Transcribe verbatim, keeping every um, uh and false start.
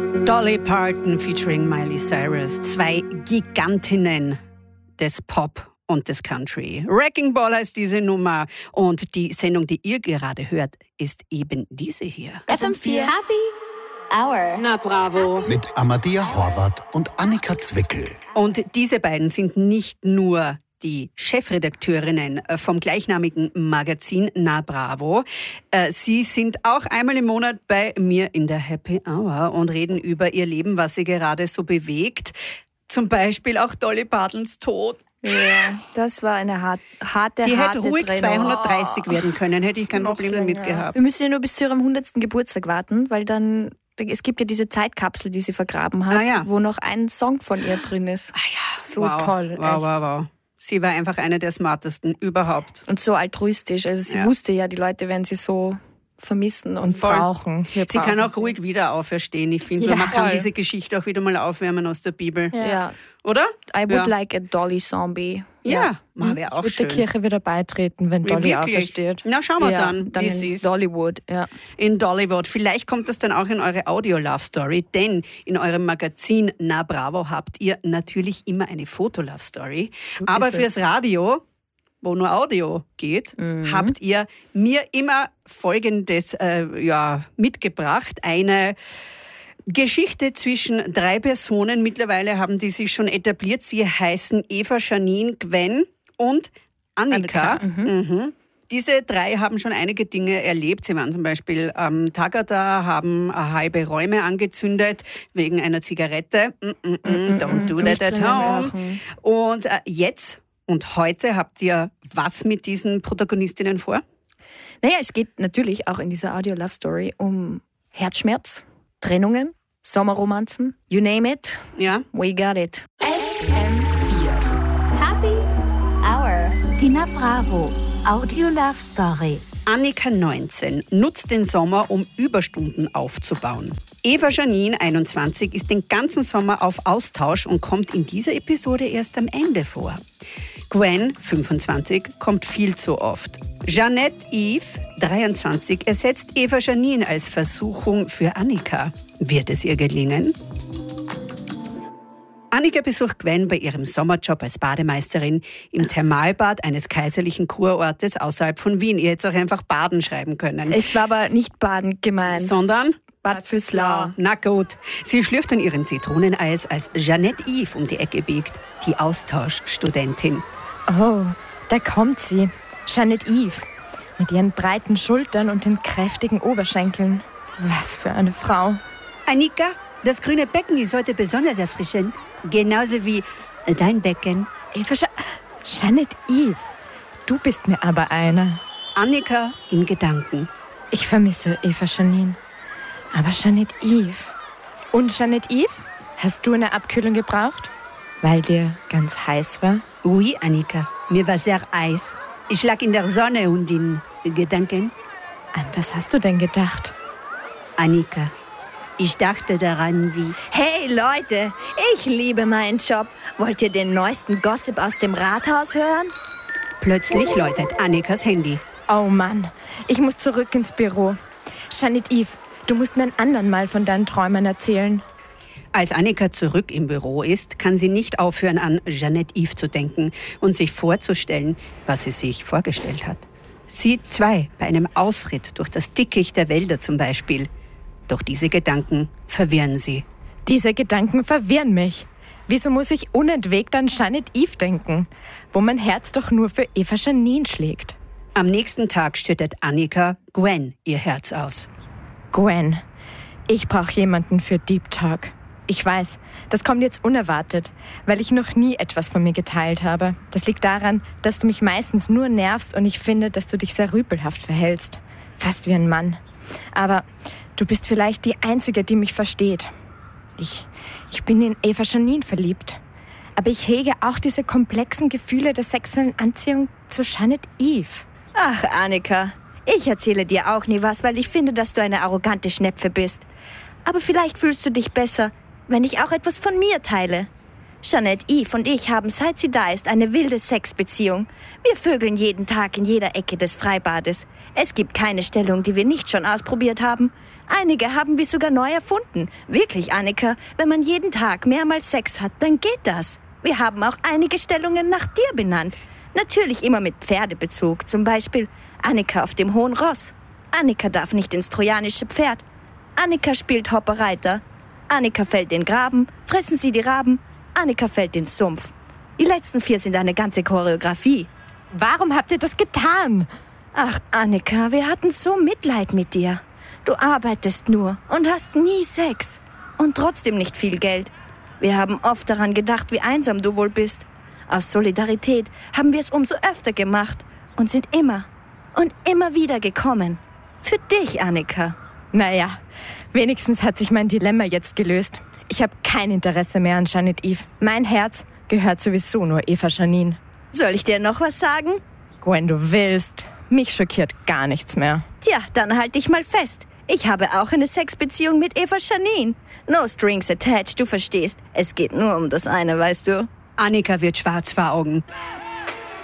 Dolly Parton featuring Miley Cyrus. Zwei Gigantinnen des Pop und des Country. Wrecking Ball heißt diese Nummer. Und die Sendung, die ihr gerade hört, ist eben diese hier. F M vier Happy Hour. Na bravo. Mit Amadea Horvath und Annika Zwickel. Und diese beiden sind nicht nur die Chefredakteurinnen vom gleichnamigen Magazin Na Bravo. Sie sind auch einmal im Monat bei mir in der Happy Hour und reden über ihr Leben, was sie gerade so bewegt. Zum Beispiel auch Dolly Partons Tod. Ja, das war eine hart, harte, Die harte hätte ruhig Trennung. zweihundertdreißig Oh. werden können, hätte ich kein Noch Problem länger. damit gehabt. Wir müssen ja nur bis zu ihrem hundertsten Geburtstag warten, weil dann, es gibt ja diese Zeitkapsel, die sie vergraben hat, Ah, ja. wo noch ein Song von ihr drin ist. Ah ja, So wow, toll, Wow, echt. wow, wow. Sie war einfach eine der smartesten überhaupt. Und so altruistisch. Also sie Ja. wusste ja, die Leute werden sie so vermissen und Voll. brauchen. Wir Sie kann brauchen auch ruhig wieder auferstehen. Ich finde, Ja, man kann voll. diese Geschichte auch wieder mal aufwärmen aus der Bibel. Ja. ja. Oder? I would Ja. like a Dolly Zombie. Ja, ja. wäre auch Ich würde schön. der Kirche wieder beitreten, wenn Dolly Wirklich? aufersteht. Na, schauen wir ja, dann, dann wie es in ist. Dollywood, ja. In Dollywood. Vielleicht kommt das dann auch in eure Audio-Love-Story, denn in eurem Magazin Na Bravo habt ihr natürlich immer eine Foto-Love-Story. Aber ist fürs es. Radio, wo nur Audio geht, Mhm. habt ihr mir immer Folgendes äh, ja, mitgebracht. Eine Geschichte zwischen drei Personen. Mittlerweile haben die sich schon etabliert. Sie heißen Eva, Janine, Gwen und Annika. Annika, Mhm. Diese drei haben schon einige Dinge erlebt. Sie waren zum Beispiel am Tagada, haben halbe Räume angezündet wegen einer Zigarette. Mm, mm, mm, don't do that Nicht at drinnen home. rauchen. Und äh, jetzt und heute habt ihr was mit diesen Protagonistinnen vor? Naja, es geht natürlich auch in dieser Audio-Love-Story um Herzschmerz, Trennungen, Sommerromanzen, you name it, Ja? we got it. F M vier Happy Hour. Die Na Bravo Audio Love Story. Annika, neunzehn, nutzt den Sommer, um Überstunden aufzubauen. Eva Janine, einundzwanzig, ist den ganzen Sommer auf Austausch und kommt in dieser Episode erst am Ende vor. Gwen, fünfundzwanzig, kommt viel zu oft. Jeanette Yves, dreiundzwanzig, ersetzt Eva Janine als Versuchung für Annika. Wird es ihr gelingen? Annika besucht Gwen bei ihrem Sommerjob als Bademeisterin im Thermalbad eines kaiserlichen Kurortes außerhalb von Wien. Ihr hättet auch einfach Baden schreiben können. Es war aber nicht Baden gemeint, Sondern? Bad Füßlau. Na gut. Sie schlürft an ihren Zitroneneis, als Jeanette Yves um die Ecke biegt, die Austauschstudentin. Oh, da kommt sie. Jeanette Yves. Mit ihren breiten Schultern und den kräftigen Oberschenkeln. Was für eine Frau. Annika, das grüne Becken ist heute besonders erfrischend. Genauso wie dein Becken. Eva Scha Jeanette Yves. Du bist mir aber eine. Annika in Gedanken. Ich vermisse Eva Janine. Aber Jeanette Yves. Und Jeanette Yves? Hast du eine Abkühlung gebraucht? Weil dir ganz heiß war? Oui, Annika, mir war sehr heiß. Ich lag in der Sonne und in Gedanken. An was hast du denn gedacht? Annika, ich dachte daran, wie... Hey Leute, ich liebe meinen Job. Wollt ihr den neuesten Gossip aus dem Rathaus hören? Plötzlich läutet Annikas Handy. Oh Mann, ich muss zurück ins Büro. Jeanette Yves, du musst mir ein andern Mal von deinen Träumen erzählen. Als Annika zurück im Büro ist, kann sie nicht aufhören, an Jeanette Yves zu denken und sich vorzustellen, was sie sich vorgestellt hat. Sie zwei bei einem Ausritt durch das Dickicht der Wälder zum Beispiel. Doch diese Gedanken verwirren sie. Diese Gedanken verwirren mich. Wieso muss ich unentwegt an Jeanette Yves denken, wo mein Herz doch nur für Eva Janine schlägt? Am nächsten Tag schüttet Annika Gwen ihr Herz aus. Gwen, ich brauche jemanden für Deep Talk. Ich weiß, das kommt jetzt unerwartet, weil ich noch nie etwas von mir geteilt habe. Das liegt daran, dass du mich meistens nur nervst und ich finde, dass du dich sehr rüpelhaft verhältst. Fast wie ein Mann. Aber du bist vielleicht die Einzige, die mich versteht. Ich, ich bin in Eva Janine verliebt. Aber ich hege auch diese komplexen Gefühle der sexuellen Anziehung zu Jeanette Yves. Ach, Annika, ich erzähle dir auch nie was, weil ich finde, dass du eine arrogante Schnepfe bist. Aber vielleicht fühlst du dich besser, wenn ich auch etwas von mir teile. Jeanette Eve und ich haben, seit sie da ist, eine wilde Sexbeziehung. Wir vögeln jeden Tag in jeder Ecke des Freibades. Es gibt keine Stellung, die wir nicht schon ausprobiert haben. Einige haben wir sogar neu erfunden. Wirklich, Annika, wenn man jeden Tag mehrmals Sex hat, dann geht das. Wir haben auch einige Stellungen nach dir benannt. Natürlich immer mit Pferdebezug. Zum Beispiel Annika auf dem hohen Ross. Annika darf nicht ins trojanische Pferd. Annika spielt Hopperreiter. Annika fällt den Graben. Fressen Sie die Raben. Annika fällt den Sumpf. Die letzten vier sind eine ganze Choreografie. Warum habt ihr das getan? Ach, Annika, wir hatten so Mitleid mit dir. Du arbeitest nur und hast nie Sex. Und trotzdem nicht viel Geld. Wir haben oft daran gedacht, wie einsam du wohl bist. Aus Solidarität haben wir es umso öfter gemacht und sind immer und immer wieder gekommen. Für dich, Annika. Naja, wenigstens hat sich mein Dilemma jetzt gelöst. Ich habe kein Interesse mehr an Jeanette Eve. Mein Herz gehört sowieso nur Eva Janine. Soll ich dir noch was sagen? Wenn du willst. Mich schockiert gar nichts mehr. Tja, dann halt dich mal fest. Ich habe auch eine Sexbeziehung mit Eva Janine. No strings attached, du verstehst. Es geht nur um das eine, weißt du. Annika wird schwarz vor Augen.